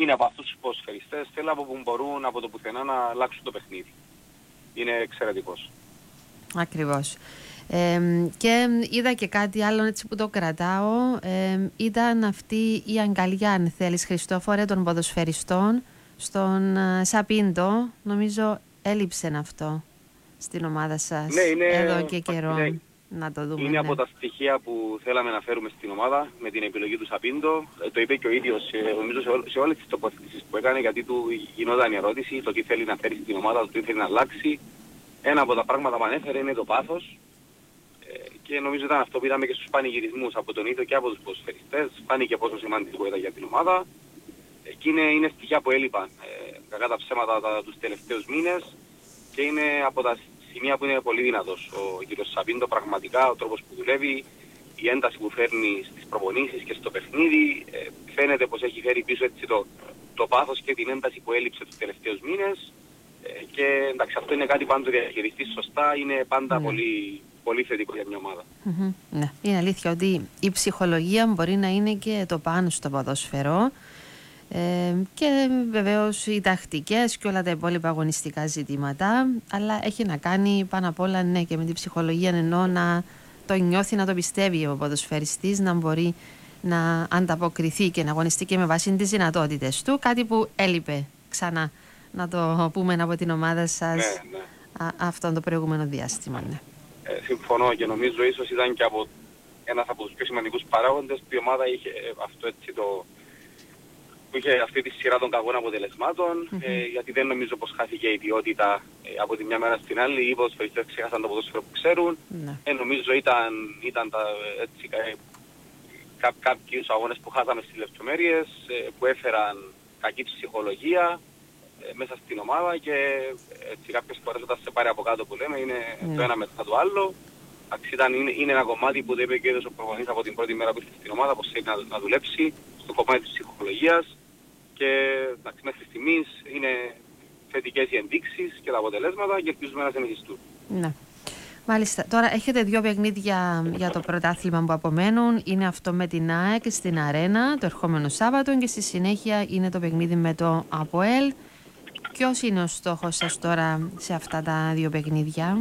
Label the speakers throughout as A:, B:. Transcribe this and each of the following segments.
A: είναι από αυτούς τους ποδοσφαιριστές, θέλω από που μπορούν από το πουθενά να αλλάξουν το παιχνίδι. Είναι εξαιρετικός.
B: Ακριβώς. Και είδα και κάτι άλλο έτσι που το κρατάω. Ήταν αυτή η αγκαλιά, αν θέλεις, Χριστόφορε, των ποδοσφαιριστών στον Σαπίντο. Νομίζω έλειψε αυτό στην ομάδα σας,
A: ναι,
B: εδώ και καιρό.
A: Ναι.
B: Να το δούμε.
A: Είναι από τα στοιχεία που θέλαμε να φέρουμε στην ομάδα με την επιλογή του Σαπίντο. Το είπε και ο ίδιος, νομίζω, σε όλες τις τοποθετήσεις που έκανε, γιατί του γινόταν η ερώτηση το τι θέλει να φέρει στην ομάδα, το τι θέλει να αλλάξει. Ένα από τα πράγματα που ανέφερε είναι το πάθος. Και νομίζω ήταν αυτό που είδαμε και στους πανηγυρισμούς από τον ίδιο και από τους ποδοσφαιριστές. Φάνηκε πόσο σημαντικό ήταν για την ομάδα. Και είναι στοιχεία που έλειπαν κακά τα ψέματα τους τελευταίους μήνες. Και είναι από τα σημεία που είναι πολύ δυνατός ο κ. Σαπίντο, πραγματικά ο τρόπος που δουλεύει, η ένταση που φέρνει στις προπονήσεις και στο παιχνίδι, φαίνεται πως έχει φέρει πίσω έτσι το πάθος και την ένταση που έλειψε τους τελευταίους μήνες. Και εντάξει, αυτό είναι κάτι που αν το διαχειριστείς σωστά είναι πάντα πολύ, πολύ θετικό για μια ομάδα.
B: Ναι, είναι αλήθεια ότι η ψυχολογία μπορεί να είναι και το πάνω στο ποδόσφαιρο. Και βεβαίως οι τακτικές και όλα τα υπόλοιπα αγωνιστικά ζητήματα, αλλά έχει να κάνει πάνω απ' όλα και με την ψυχολογία, ενώ να το νιώθει, να το πιστεύει ο ποδοσφαιριστής, να μπορεί να ανταποκριθεί και να αγωνιστεί και με βάση τις δυνατότητες του, κάτι που έλειπε ξανά, να το πούμε, από την ομάδα σας αυτόν το προηγούμενο διάστημα. Ναι.
A: Συμφωνώ και νομίζω ίσως ήταν και ένας από τους πιο σημαντικούς παράγοντες που η ομάδα είχε αυτό έτσι που είχε αυτή τη σειρά των κακών αποτελεσμάτων, γιατί δεν νομίζω πως χάθηκε η ποιότητα από τη μια μέρα στην άλλη. Οι ποδοσφαιριστές ξέχασαν το ποδόσφαιρο που ξέρουν. Νομίζω ήταν κάποιους αγώνες που χάσαμε στις λεπτομέρειες, που έφεραν κακή ψυχολογία μέσα στην ομάδα και έτσι κάποιες φορές όταν σε πάρει από κάτω που λέμε είναι το ένα μετά το άλλο. Είναι ένα κομμάτι που το είπε και ο προπονητής από την πρώτη μέρα που ήρθε στην ομάδα, πως θέλει να δουλέψει στο κομμάτι της ψυχολογίας και μέχρι στιγμής είναι θετικές οι ενδείξεις και τα αποτελέσματα και ελπίζουμε να συνεχιστούν.
B: Ναι. Μάλιστα. Τώρα έχετε 2 παιχνίδια για το πρωτάθλημα που απομένουν. Είναι αυτό με την ΑΕΚ στην Αρένα το ερχόμενο Σάββατο και στη συνέχεια είναι το παιχνίδι με το ΑΠΟΕΛ. Ποιος είναι ο στόχος σας τώρα σε αυτά τα 2 παιχνίδια?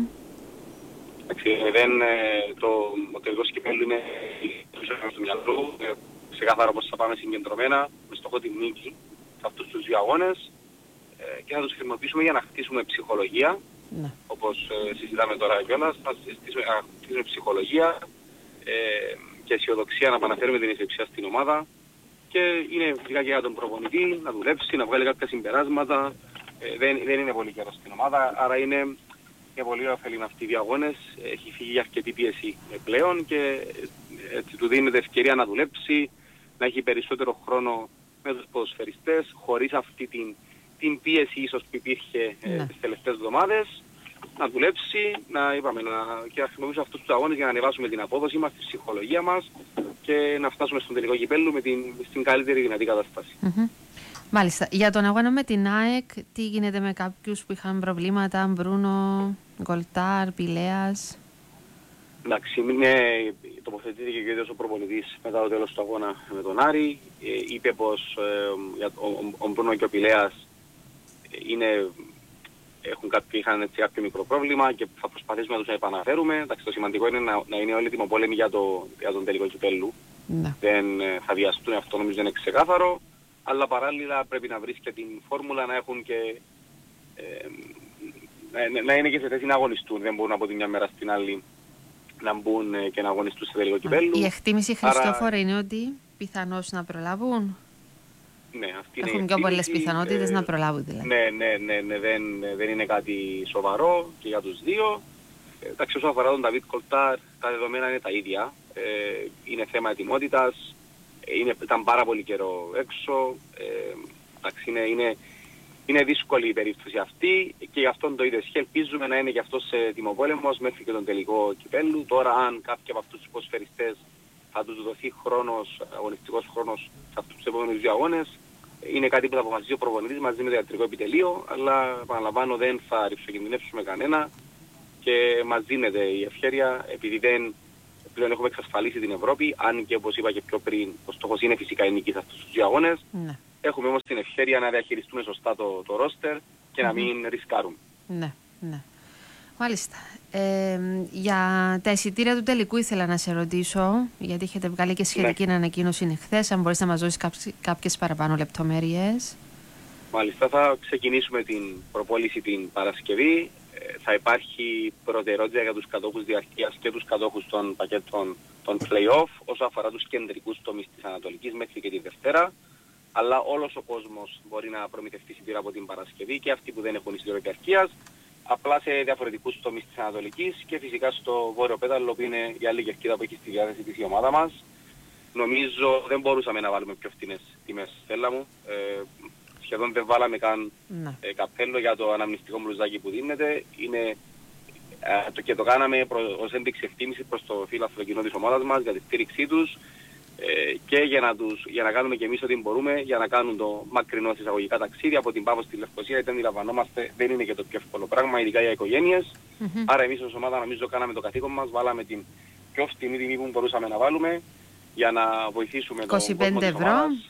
A: Το τελικό σκυπέλλου είναι στο μυαλό. Ξεκάθαρα πως θα πάμε συγκεντρωμένα με στόχο την νίκη σε αυτούς τους 2 αγώνες και θα τους χρησιμοποιήσουμε για να χτίσουμε ψυχολογία, όπως συζητάμε τώρα κιόλας, να χτίσουμε ψυχολογία και αισιοδοξία, να επαναφέρουμε την αισιοδοξία στην ομάδα και είναι φυσικά και για τον προπονητή να δουλέψει, να βγάλει κάποια συμπεράσματα. Δεν είναι πολύ καιρό στην ομάδα, άρα είναι πολύ ωφέλιμοι αυτοί οι 2 αγώνες. Έχει φύγει αρκετή πίεση πλέον και έτσι του δίνεται ευκαιρία να δουλέψει, να έχει περισσότερο χρόνο με τους ποδοσφαιριστές, χωρίς αυτή την πίεση ίσως που υπήρχε τις τελευταίες εβδομάδες, να δουλέψει, και να χρησιμοποιήσουμε αυτούς τους αγώνες για να ανεβάσουμε την απόδοση μας, τη ψυχολογία μας και να φτάσουμε στον τελικό κυπέλλου στην καλύτερη δυνατή κατάσταση.
B: Μάλιστα. Για τον αγώνα με την ΑΕΚ, τι γίνεται με κάποιους που είχαν προβλήματα, Μπρούνο, Γκολτάρ, Πηλέας?
A: Εντάξει, τοποθετήθηκε και ο ίδιος ο προπονητής μετά το τέλος του αγώνα με τον Άρη. Είπε πως ο Μπρούνο και ο Πηλέας είχαν κάποιο μικρό πρόβλημα και θα προσπαθήσουμε να τους επαναφέρουμε. Εντάξει, το σημαντικό είναι να είναι όλοι τιμοπόλεμοι για τον τελικό κυπέλλου. Δεν θα βιαστούν, αυτό νομίζω είναι ξεκάθαρο. Αλλά παράλληλα πρέπει να βρεις και την φόρμουλα να έχουν και να είναι και σε θέση να αγωνιστούν. Δεν μπορούν από τη μια μέρα στην άλλη να μπουν και να αγωνιστούν σε τελικό κυπέλλου.
B: Η εκτίμηση, Χριστόφορα, είναι ότι πιθανώς να προλάβουν.
A: Ναι, αυτή είναι.
B: Έχουν πιο πολλές πιθανότητες να προλάβουν δηλαδή.
A: Ναι, δεν είναι κάτι σοβαρό και για τους 2. Εντάξει, όσο αφορά τον Νταβίτ Γκολτάρ, τα δεδομένα είναι τα ίδια. Είναι θέμα ετοιμότητας. Ήταν πάρα πολύ καιρό έξω. Είναι δύσκολη η περίπτωση αυτή και γι' αυτόν το ίδιο ισχύει. Ελπίζουμε να είναι και αυτός τιμοπόλεμος μέχρι και τον τελικό κυπέλλου. Τώρα, αν κάποιοι από αυτούς τους ποδοσφαιριστές θα τους δοθεί αγωνιστικός χρόνος σε αυτούς τους επόμενους 2 αγώνες, είναι κάτι που θα αποφασίσει ο προπονητής μαζί με το ιατρικό επιτελείο, αλλά επαναλαμβάνω δεν θα ρηψοκινδυνεύσουμε κανένα και μας δίνεται η ευχέρεια, επειδή πλέον έχουμε εξασφαλίσει την Ευρώπη, αν και όπως είπα και πιο πριν, ο στόχος είναι φυσικά η νίκη σε αυτούς τους 2 αγώνες. Έχουμε όμως την ευχέρεια να διαχειριστούμε σωστά το ρόστερ και να μην ρισκάρουμε.
B: Ναι, ναι. Μάλιστα. Για τα εισιτήρια του τελικού ήθελα να σε ρωτήσω, γιατί έχετε βγάλει και σχετική ανακοίνωση χθες, αν μπορείς να μας δώσεις κάποιες παραπάνω λεπτομέρειες.
A: Μάλιστα, θα ξεκινήσουμε την προπόληση την Παρασκευή. Θα υπάρχει προτεραιότητα για τους κατόχους διαρκείας και τους κατόχους των πακέτων των play-off όσο αφορά τους κεντρικούς τομείς της Ανατολικής μέχρι και τη Δευτέρα. Αλλά όλος ο κόσμος μπορεί να προμηθευτεί εισιτήριο από την Παρασκευή και αυτοί που δεν έχουν εισιτήριο διαρκείας, απλά σε διαφορετικούς τομείς της Ανατολικής και φυσικά στο βόρειο πέταλο που είναι η άλλη κερκίδα που έχει στη διάθεση της η ομάδα μας. Νομίζω δεν μπορούσαμε να βάλουμε πιο φθηνές τιμές, Στέλλα μου. Σχεδόν δεν βάλαμε καν καπέλο για το αναμνηστικό μπλουζάκι που δίνεται. Είναι, και το κάναμε ως ένδειξη εκτίμηση προς το φίλαθλο κοινό της ομάδας μας για τη στήριξή τους και για να κάνουμε και εμείς ό,τι μπορούμε για να κάνουν το μακρινό εισαγωγικά ταξίδι από την Πάφο στη Λευκοσία, γιατί αντιλαμβανόμαστε δεν είναι και το πιο εύκολο πράγμα, ειδικά για οικογένειες. Άρα εμείς ως ομάδα νομίζω κάναμε το καθήκον μας, βάλαμε την πιο φθηνή τιμή που μπορούσαμε να βάλουμε για να βοηθήσουμε τον κόσμο της ομάδας.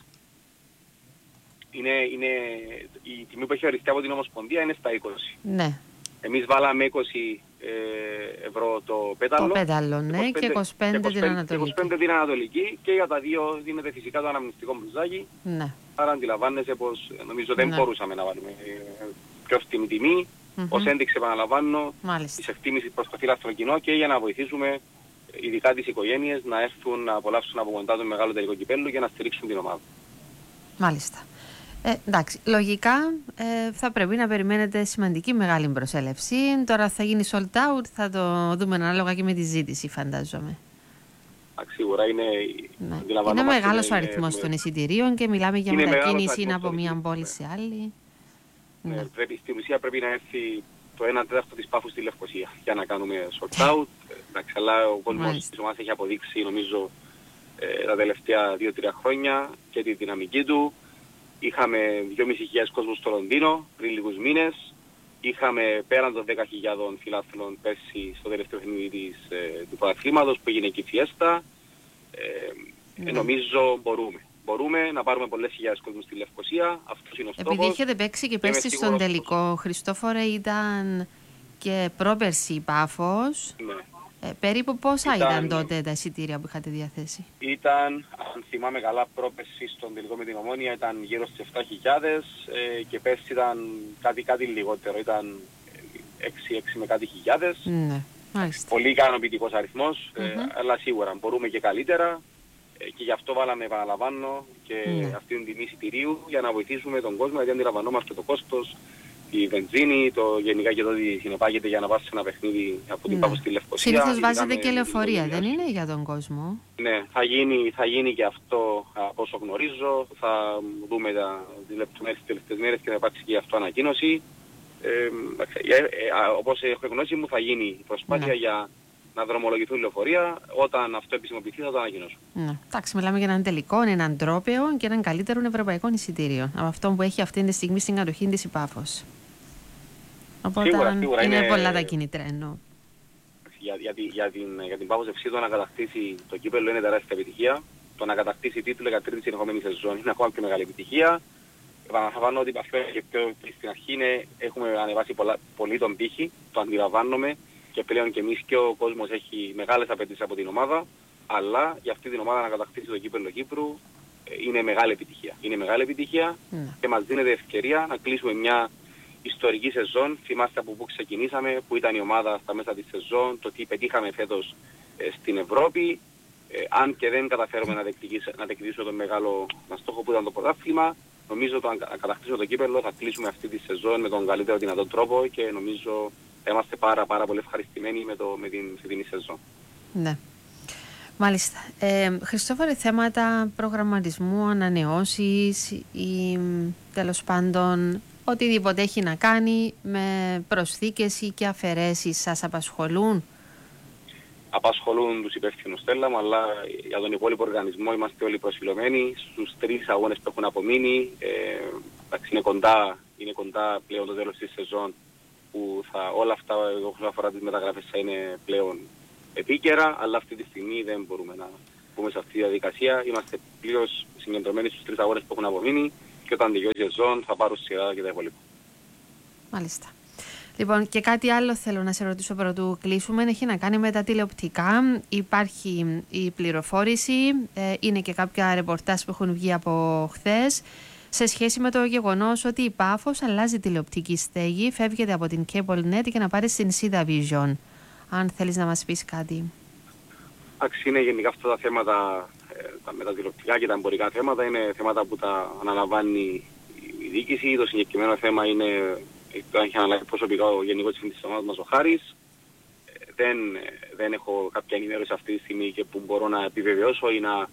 A: Η τιμή που έχει οριστεί από την Ομοσπονδία είναι στα 20.
B: Ναι.
A: Εμείς βάλαμε 20 ευρώ το πέταλο.
B: Το πέταλο, ναι, και 25 την Ανατολική.
A: 25 την Ανατολική και για τα δύο δίνεται φυσικά το αναμνηστικό μπλουζάκι.
B: Ναι.
A: Άρα αντιλαμβάνεσαι πως νομίζω δεν μπορούσαμε να βάλουμε πιο φτηνή τιμή. Ως ένδειξη, επαναλαμβάνω, της εκτίμησης προς το φίλαθλο κοινό και για να βοηθήσουμε ειδικά τις οικογένειες να έρθουν να απολαύσουν από κοντά το μεγάλο τελικό κυπέλλου και να στηρίξουν την ομάδα.
B: Μάλιστα. Εντάξει, λογικά θα πρέπει να περιμένετε σημαντική μεγάλη προσέλευση. Τώρα θα γίνει sold out, θα το δούμε ανάλογα και με τη ζήτηση, φαντάζομαι.
A: Σίγουρα είναι...
B: Είναι μεγάλος ο αριθμός των εισιτηρίων και μιλάμε για μετακίνηση από μία πόλη σε άλλη.
A: Πρέπει, στην ουσία πρέπει να έρθει το 1/4 της Πάφου στη Λευκοσία για να κάνουμε sold out. Εντάξει, αλλά ο κόσμος της ομάδας έχει αποδείξει, νομίζω, τα τελευταία 2-3 χρόνια και τη δυναμική του. Είχαμε 2.500 κόσμους στο Λονδίνο πριν λίγους μήνες. Είχαμε πέραν των 10.000 φιλάθλων πέρσι στο τελευταίο παιχνίδι του πρωταθλήματος που έγινε εκεί η φιέστα. Νομίζω μπορούμε να πάρουμε πολλές χιλιάδες κόσμους στη Λευκοσία. Αυτός είναι ο στόχος.
B: Επειδή έχετε παίξει και πέρσι στον τελικό, Χριστόφορε, ήταν και πρόπερσι η Πάφος.
A: Ναι.
B: Περίπου πόσα ήταν τότε τα εισιτήρια που είχατε διαθέσει?
A: Ήταν, αν θυμάμαι καλά, πρόπερσι στον τελικό με την Ομόνια ήταν γύρω στις 7.000 και πέρσι ήταν κάτι λιγότερο, ήταν 6 με κάτι χιλιάδες.
B: Ναι,
A: πολύ ικανοποιητικός αριθμός, αλλά σίγουρα μπορούμε και καλύτερα και γι' αυτό βάλαμε, επαναλαμβάνω, και αυτή την τιμή εισιτηρίου για να βοηθήσουμε τον κόσμο, γιατί αντιλαμβανόμαστε το κόστος, η βενζίνη, το γενικά και το ότι συνεπάγεται για να πας σε ένα παιχνίδι από την Πάφο στη Λευκοσία.
B: Συνήθως βάζετε και λεωφορεία, δεν είναι, για τον κόσμο?
A: Ναι, θα γίνει και αυτό από όσο γνωρίζω. Θα δούμε τις λεπτομέρειες τις τελευταίες μέρες και θα υπάρξει και αυτό ανακοίνωση. Όπως έχω γνώση μου, θα γίνει η προσπάθεια για να δρομολογηθούν λεωφορεία. Όταν αυτό επισημοποιηθεί θα το ανακοινώσω.
B: Ναι. Εντάξει, μιλάμε για έναν τελικό, έναν τρόπαιο και έναν καλύτερο ευρωπαϊκό εισιτήριο από αυτό που έχει αυτή τη στιγμή στην κατοχή της η Πάφος. Οπότε
A: σίγουρα
B: είναι πολλά τα κίνητρα εννοώ.
A: Για την Πάφος FC το να κατακτήσει το κύπελλο είναι τεράστια επιτυχία. Το να κατακτήσει τίτλο για τρίτη συνεχόμενη σεζόν είναι ακόμα πιο μεγάλη επιτυχία. Επαναλαμβάνω ότι αυτό και πιο στην αρχή έχουμε ανεβάσει πολύ τον πύχη, το αντιλαμβάνομαι και πλέον και εμείς και ο κόσμος έχει μεγάλες απαιτήσεις από την ομάδα, αλλά για αυτή την ομάδα να κατακτήσει το κύπελλο Κύπρου είναι μεγάλη επιτυχία. Είναι μεγάλη επιτυχία και μας δίνεται ευκαιρία να κλείσουμε μια ιστορική σεζόν. Θυμάστε από πού ξεκινήσαμε, που ήταν η ομάδα στα μέσα της σεζόν, το τι πετύχαμε φέτος στην Ευρώπη. Αν και δεν καταφέρουμε να διεκδικήσουμε τον μεγάλο μας στόχο που ήταν το πρωτάθλημα, νομίζω ότι αν κατακτήσουμε το κύπελλο θα κλείσουμε αυτή τη σεζόν με τον καλύτερο δυνατό τρόπο και νομίζω είμαστε πάρα πολύ ευχαριστημένοι με την φετινή σεζόν.
B: Ναι. Μάλιστα. Χριστόφορε, θέματα προγραμματισμού, ανανεώσεις ή τέλος πάντων οτιδήποτε έχει να κάνει με προσθήκες ή και αφαιρέσεις σας απασχολούν?
A: Απασχολούν τους υπεύθυνους, Στέλλα μου, αλλά για τον υπόλοιπο οργανισμό είμαστε όλοι προσφυλωμένοι στους 3 αγώνες που έχουν απομείνει. Είναι κοντά πλέον το τέλος της σεζόν που όλα αυτά όσον αφορά τις μεταγραφές θα είναι πλέον επίκαιρα, αλλά αυτή τη στιγμή δεν μπορούμε να πούμε σε αυτή τη διαδικασία. Είμαστε πλήρως συγκεντρωμένοι στους 3 αγώνες που έχουν απομείνει και και όταν τελειώσει η σεζόν θα πάρω σειρά και τα υπόλοιπα.
B: Μάλιστα. Λοιπόν, και κάτι άλλο θέλω να σε ρωτήσω πρωτού κλείσουμε. Έχει να κάνει με τα τηλεοπτικά. Υπάρχει η πληροφόρηση, είναι και κάποια ρεπορτάζ που έχουν βγει από χθες σε σχέση με το γεγονός ότι η Πάφος αλλάζει τηλεοπτική στέγη, φεύγεται από την CableNet για να πάρει στην Sida Vision. Αν θέλεις να μας πεις κάτι.
A: Εντάξει, είναι γενικά αυτά τα θέματα, με τα τηλεοπτικά και τα εμπορικά θέματα, είναι θέματα που τα αναλαμβάνει η διοίκηση. Το συγκεκριμένο θέμα είναι, το έχει αναλάβει προσωπικά ο Γενικός Διευθυντής της ομάδας μας, ο Χάρης. Δεν έχω κάποια ενημέρωση αυτή τη στιγμή και που μπορώ να επιβεβαιώσω ή να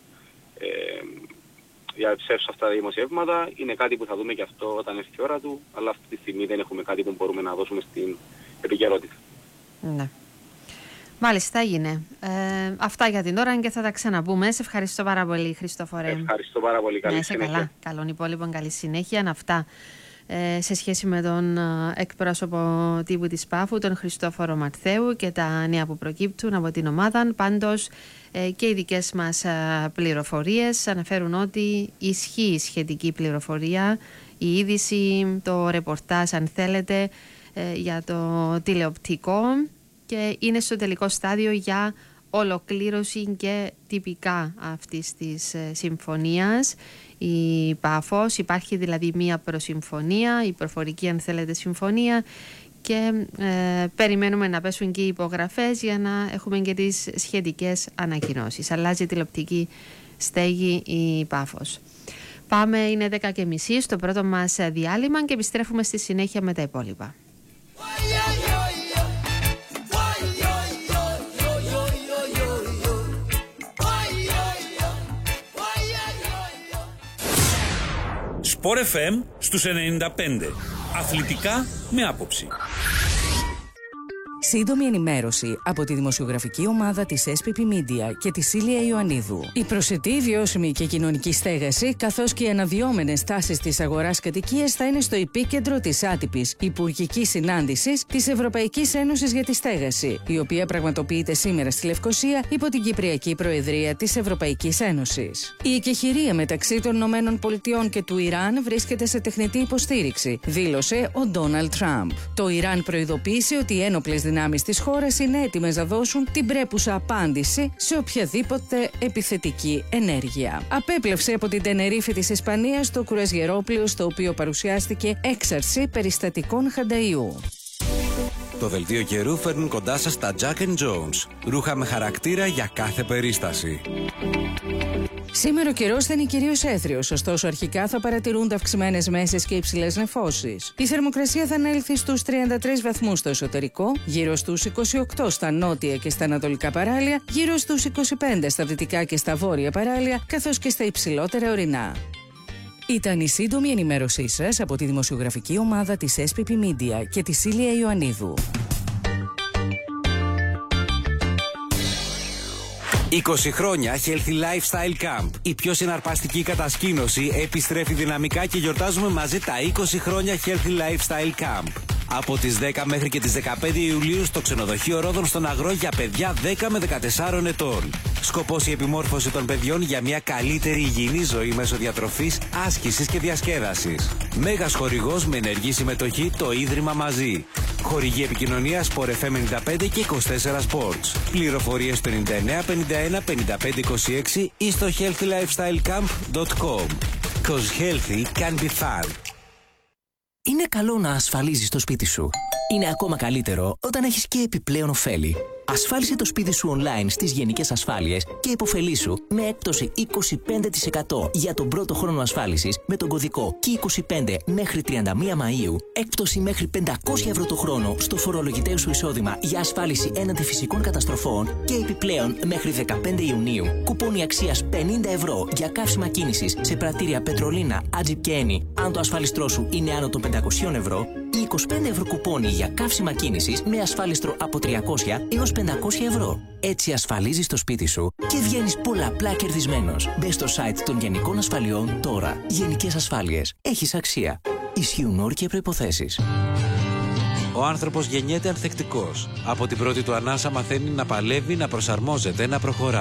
A: διαψεύσω αυτά τα δημοσιεύματα. Είναι κάτι που θα δούμε και αυτό όταν έρθει η ώρα του, αλλά αυτή τη στιγμή δεν έχουμε κάτι που μπορούμε να δώσουμε στην επικαιρότητα.
B: Ναι. Μάλιστα, έγινε. Αυτά για την ώρα και θα τα ξαναπούμε. Σε ευχαριστώ πάρα πολύ, Χριστόφορε.
A: Ευχαριστώ πάρα πολύ. Καλή συνέχεια.
B: Καλά. Καλών υπόλοιπων, καλή συνέχεια. Αυτά σε σχέση με τον εκπρόσωπο τύπου της Πάφου, τον Χριστόφορο Μαρθέου, και τα νέα που προκύπτουν από την ομάδα. Πάντως και οι δικές μας πληροφορίες αναφέρουν ότι ισχύει σχετική πληροφορία, η είδηση, το ρεπορτάζ αν θέλετε, για το τηλεοπτικό, και είναι στο τελικό στάδιο για ολοκλήρωση και τυπικά αυτής της συμφωνίας. Η Πάφος, υπάρχει δηλαδή μία προσυμφωνία, η προφορική αν θέλετε συμφωνία, και περιμένουμε να πέσουν και οι υπογραφές για να έχουμε και τις σχετικές ανακοινώσεις. Αλλάζει τηλεοπτική στέγη η Πάφος. Πάμε, είναι 10:30 στο πρώτο μας διάλειμμα και επιστρέφουμε στη συνέχεια με τα υπόλοιπα.
C: Sport FM στους 95. Αθλητικά με άποψη.
D: Σύντομη ενημέρωση από τη δημοσιογραφική ομάδα της SPP Media και τη Σίλια Ιωαννίδου. Η προσιτή, βιώσιμη και κοινωνική στέγαση, καθώς και οι αναδυόμενες τάσεις της αγοράς κατοικίας θα είναι στο επίκεντρο της άτυπης υπουργικής συνάντησης της Ευρωπαϊκής Ένωσης για τη Στέγαση, η οποία πραγματοποιείται σήμερα στη Λευκοσία υπό την Κυπριακή Προεδρία της Ευρωπαϊκής Ένωσης. Η εκεχηρία μεταξύ των ΗΠΑ και του Ιράν βρίσκεται σε τεχνητή υποστήριξη, δήλωσε ο Ντόναλντ Τραμπ. Το Ιράν προειδοποίησε ότι οι ένοπλες δυνάμεις της χώρας είναι έτοιμες να δώσουν την πρέπουσα απάντηση σε οποιαδήποτε επιθετική ενέργεια. Απέπλευσε από την Τενερίφη της Ισπανίας το κουρασγερόπλοιο στο οποίο παρουσιάστηκε έξαρση περιστατικών χανταϊού.
E: Το δελτίο καιρού φέρνουν κοντά σας τα Jack & Jones. Ρούχα με χαρακτήρα για κάθε περίσταση.
D: Σήμερα ο καιρός θα είναι κυρίως έθριος, ωστόσο αρχικά θα παρατηρούνται αυξημένες μέσες και υψηλές νεφώσεις. Η θερμοκρασία θα ανέλθει στους 33 βαθμούς στο εσωτερικό, γύρω στους 28 στα νότια και στα ανατολικά παράλια, γύρω στους 25 στα δυτικά και στα βόρεια παράλια, καθώς και στα υψηλότερα ορεινά. Ήταν η σύντομη ενημέρωσή σας από τη δημοσιογραφική ομάδα της SPP Media και τη Σίλια Ιωαννίδου.
E: 20 χρόνια Healthy Lifestyle Camp. Η πιο συναρπαστική κατασκήνωση επιστρέφει δυναμικά και γιορτάζουμε μαζί τα 20 χρόνια Healthy Lifestyle Camp. Από τις 10 μέχρι και τις 15 Ιουλίου στο ξενοδοχείο Ρόδων στον Αγρό για παιδιά 10 με 14 ετών. Σκοπός η επιμόρφωση των παιδιών για μια καλύτερη υγιεινή ζωή μέσω διατροφής, άσκησης και διασκέδασης. Μέγας χορηγός με ενεργή συμμετοχή το Ίδρυμα Μαζί. Χορηγή επικοινωνία Sport FM 95 και 24 Sports. Πληροφορίες στο 99 51 55 26 ή στο healthylifestylecamp.com. Cause healthy can be fun.
F: Είναι καλό να ασφαλίζεις το σπίτι σου. Είναι ακόμα καλύτερο όταν έχεις και επιπλέον ωφέλη. Ασφάλισε το σπίτι σου online στις Γενικές Ασφάλειες και υποφελήσου με έκπτωση 25% για τον πρώτο χρόνο ασφάλισης με τον κωδικό K25 μέχρι 31 Μαΐου, έκπτωση μέχρι 500 ευρώ το χρόνο στο φορολογητέο σου εισόδημα για ασφάλιση έναντι φυσικών καταστροφών και επιπλέον μέχρι 15 Ιουνίου κουπόνι αξίας 50 ευρώ για καύσιμα κίνησης σε πρατήρια Πετρολίνα, Άτζιπ και Ένι αν το ασφάλιστρό σου είναι άνω των 500 ευρώ ή 25 ευρώ κουπόνι για καύσιμα κίνησης με ασφάλιστρο από 300 έως 500 ευρώ. Έτσι ασφαλίζεις το σπίτι σου και βγαίνεις πολλαπλά κερδισμένος. Μπες στο site των Γενικών Ασφαλιών τώρα. Γενικές Ασφάλειες. Έχεις αξία. Ισχύουν όροι και προϋποθέσεις.
E: Ο άνθρωπος γεννιέται ανθεκτικός. Από την πρώτη του ανάσα μαθαίνει να παλεύει, να προσαρμόζεται, να προχωρά.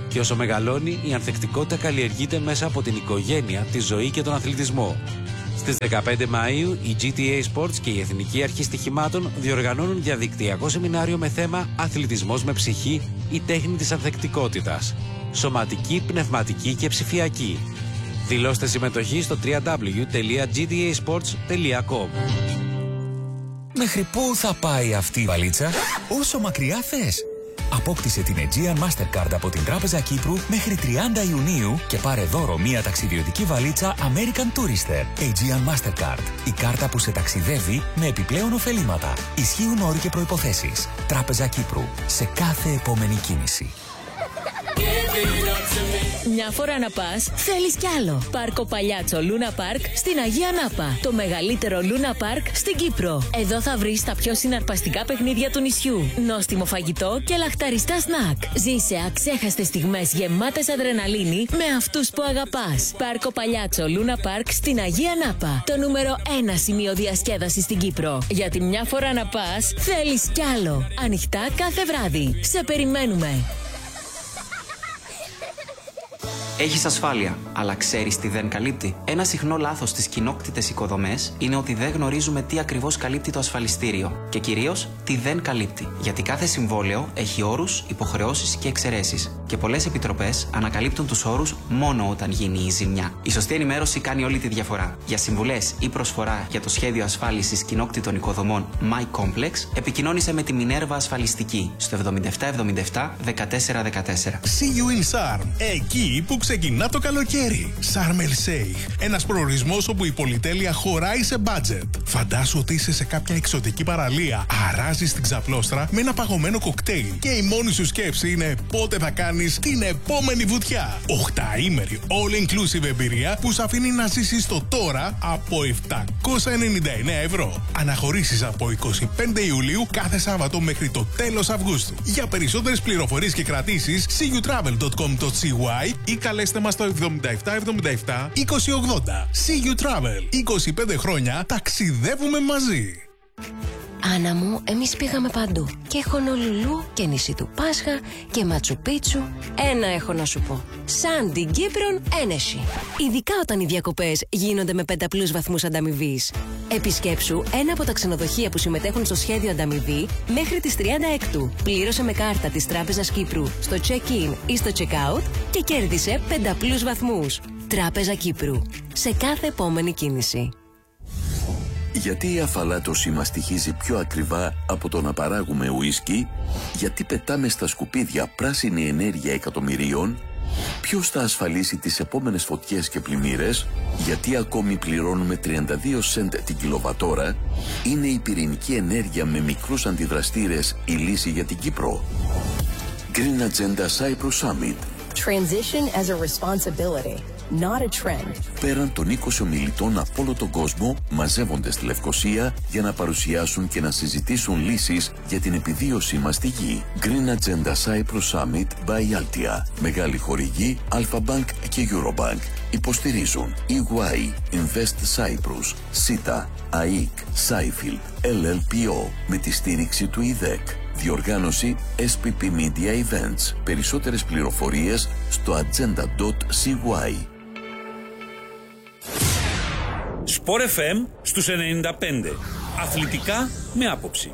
E: Και όσο μεγαλώνει, η ανθεκτικότητα καλλιεργείται μέσα από την οικογένεια, τη ζωή και τον αθλητισμό. Στις 15 Μαΐου, η GTA Sports και η Εθνική Αρχή Στοιχημάτων διοργανώνουν διαδικτυακό σεμινάριο με θέμα «Αθλητισμός με ψυχή, η τέχνη της ανθεκτικότητας. Σωματική, πνευματική και ψηφιακή». Δηλώστε συμμετοχή στο www.gtasports.com.
G: Μέχρι πού θα πάει αυτή η βαλίτσα? Όσο μακριά θες. Απόκτησε την Aegean Mastercard από την Τράπεζα Κύπρου μέχρι 30 Ιουνίου και πάρε δώρο μία ταξιδιωτική βαλίτσα American Tourister. Aegean Mastercard. Η κάρτα που σε ταξιδεύει με επιπλέον ωφελήματα. Ισχύουν όροι και προϋποθέσεις. Τράπεζα Κύπρου. Σε κάθε επόμενη κίνηση.
H: Μια φορά να πας, θέλεις κι άλλο. Πάρκο Παλιάτσο Λούνα Πάρκ στην Αγία Νάπα. Το μεγαλύτερο Λούνα Πάρκ στην Κύπρο. Εδώ θα βρεις τα πιο συναρπαστικά παιχνίδια του νησιού. Νόστιμο φαγητό και λαχταριστά σνακ. Ζήσε αξέχαστες στιγμές γεμάτες αδρεναλίνη με αυτούς που αγαπάς. Πάρκο Παλιάτσο Λούνα Πάρκ στην Αγία Νάπα. Το νούμερο 1 σημείο διασκέδασης στην Κύπρο. Γιατί μια φορά να πας, θέλεις κι άλλο. Ανοιχτά κάθε βράδυ. Σε περιμένουμε.
I: Έχεις ασφάλεια, αλλά ξέρεις τι δεν καλύπτει? Ένα συχνό λάθος στις κοινόκτητες οικοδομές είναι ότι δεν γνωρίζουμε τι ακριβώς καλύπτει το ασφαλιστήριο και κυρίως τι δεν καλύπτει. Γιατί κάθε συμβόλαιο έχει όρους, υποχρεώσεις και εξαιρέσεις. Και πολλές επιτροπές ανακαλύπτουν τους όρους μόνο όταν γίνει η ζημιά. Η σωστή ενημέρωση κάνει όλη τη διαφορά. Για συμβουλές ή προσφορά για το σχέδιο ασφάλισης κοινόκτητων οικοδομών My Complex, επικοινώνησε με τη Μινέρβα Ασφαλιστική στο 7777 1414.
J: See you in Sarm. Εκεί που ξεκινά το καλοκαίρι. Sharm El Sheikh. Ένας προορισμός όπου η πολυτέλεια χωράει σε budget. Φαντάσου ότι είσαι σε κάποια εξωτική παραλία. Αράζεις την ξαπλώστρα με ένα παγωμένο κοκτέιλ. Και η μόνη σου σκέψη είναι πότε θα κάνεις την επόμενη βουτιά. 8ήμερη all-inclusive εμπειρία που σου αφήνει να ζήσεις το τώρα από 799 ευρώ. Αναχωρήσεις από 25 Ιουλίου κάθε Σάββατο μέχρι το τέλος Αυγούστου. Για περισσότερες πληροφορίες και κρατήσεις, seeyoutravel.com.cy ή καλέστε μας στο 7777 2080. See You Travel. 25 χρόνια ταξιδεύουμε μαζί.
K: Άννα μου, εμείς πήγαμε παντού. Και Χονολουλού και νησί του Πάσχα και Ματσουπίτσου. Ένα έχω να σου πω. Σαν την Κύπρον ένεση. Ειδικά όταν οι διακοπές γίνονται με 5+ βαθμούς ανταμοιβής. Επισκέψου ένα από τα ξενοδοχεία που συμμετέχουν στο σχέδιο ανταμοιβή μέχρι τις 36. Πλήρωσε με κάρτα της Τράπεζας Κύπρου στο check-in ή στο check-out και κέρδισε 5+ βαθμούς. Τράπεζα Κύπρου. Σε κάθε επόμενη κίνηση.
L: Γιατί η αφαλάτωσή μας στοιχίζει πιο ακριβά από το να παράγουμε ουίσκι? Γιατί πετάμε στα σκουπίδια πράσινη ενέργεια εκατομμυρίων? Ποιος θα ασφαλίσει τις επόμενες φωτιές και πλημμύρες? Γιατί ακόμη πληρώνουμε 32 σεντ την κιλοβατόρα? Είναι η πυρηνική ενέργεια με μικρούς αντιδραστήρες η λύση για την Κύπρο? Green Agenda Cyprus Summit.
M: Transition as a responsibility, not a trend.
L: Πέραν των 20 ομιλητών από όλο τον κόσμο μαζεύονται στη Λευκοσία για να παρουσιάσουν και να συζητήσουν λύσεις για την επιβίωσή μας στη γη. Green Agenda Cyprus Summit by Altia. Μεγάλη χορηγή Alpha Bank και Eurobank. Υποστηρίζουν EY, Invest Cyprus, SITA, ΑΕΚ, Seifield, LLPO με τη στήριξη του ΙΔΕΚ. Διοργάνωση SPP Media Events. Περισσότερες πληροφορίες στο agenda.cy.
C: Sport FM στους 95. Αθλητικά με άποψη.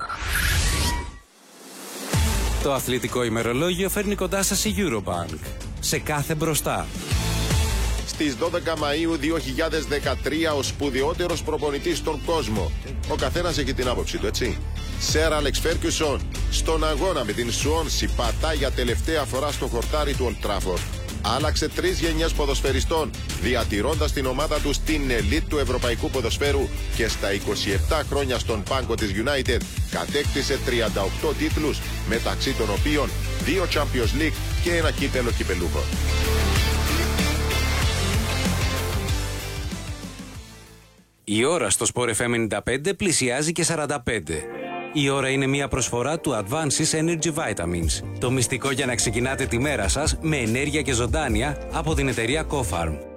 E: Το αθλητικό ημερολόγιο φέρνει κοντά σας η Eurobank. Σε κάθε μπροστά.
N: Στις 12 Μαΐου 2013 ο σπουδαιότερος προπονητής στον κόσμο. Ο καθένας έχει την άποψη του, έτσι. Σερ Άλεξ Φέρκιουσον στον αγώνα με την Σουόνσι πατάει για τελευταία φορά στο χορτάρι του Ολντ Τράφορντ. Άλλαξε 3 γενιές ποδοσφαιριστών, διατηρώντας την ομάδα του στην ελίτ του ευρωπαϊκού ποδοσφαίρου και στα 27 χρόνια στον πάγκο της United κατέκτησε 38 τίτλους, μεταξύ των οποίων 2 Champions League και ένα κύπελο κυπελούχων.
E: Η ώρα στο Sport FM 95 πλησιάζει και 45. Η ώρα είναι μια προσφορά του Advances Energy Vitamins. Το μυστικό για να ξεκινάτε τη μέρα σας με ενέργεια και ζωντάνια από την εταιρεία CoFarm.